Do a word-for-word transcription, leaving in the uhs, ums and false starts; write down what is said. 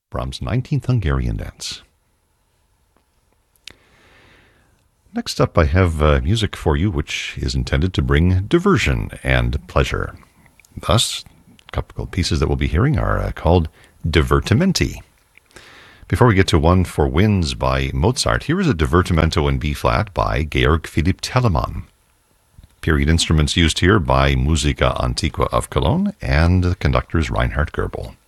Brahms' nineteenth Hungarian Dance. Next up, I have uh, music for you which is intended to bring diversion and pleasure. Thus, a couple of pieces that we'll be hearing are uh, called divertimenti. Before we get to One for Winds by Mozart, here is a divertimento in B-flat by Georg Philipp Telemann. Period instruments used here by Musica Antiqua of Cologne and the conductors Reinhard Goebel.